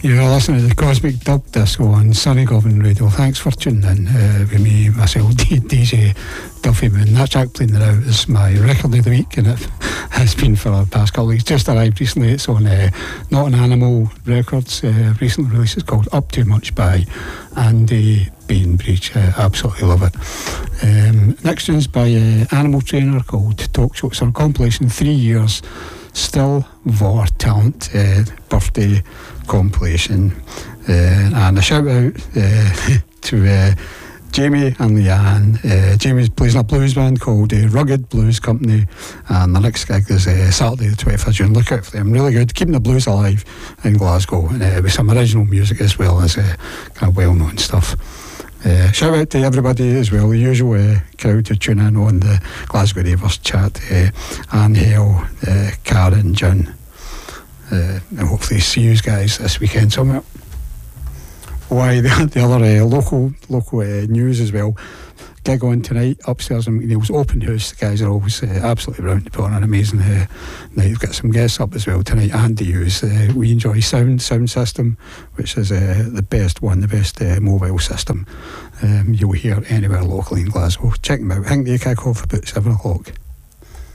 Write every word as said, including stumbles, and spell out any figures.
You're listening to the Cosmic Dub Disco on Sunny Govan Radio. Thanks for tuning in uh, with me, myself, D J Duffy Moon. That track playing there out is my record of the week, and it has been for the past couple of weeks. Just arrived recently. It's on uh, Not an Animal Records. Uh, recently released. It's called Up Too Much by Andy Bainbridge. Uh, absolutely love it. Um, next tune's by uh, Animal Trainer called Talk Show. It's on compilation Three Years Still Vor Talent uh, birthday compilation, uh, and a shout out uh, to uh, Jamie and Leanne. uh, Jamie plays in a blues band called uh, Rugged Blues Company, and the next gig is uh, Saturday the twenty-fifth of June. Look out for them, really good, keeping the blues alive in Glasgow, and uh, with some original music as well as uh, kind of well known stuff. Uh, shout out to everybody as well, the usual uh, crowd to tune in on the Glasgow Ravers chat, uh, Angel, uh, Karen, John, uh, and hopefully see you guys this weekend somewhere. Why, the, the other uh, local local uh, news as well. Gig on tonight upstairs in McNeil's open house. The guys are always uh, absolutely brilliant to put on an amazing uh, night. We've got some guests up as well tonight, and to use uh, We Enjoy Sound Sound System, which is uh, the best one, the best uh, mobile system um, you'll hear anywhere locally in Glasgow. Check them out. I think they kick off about seven o'clock.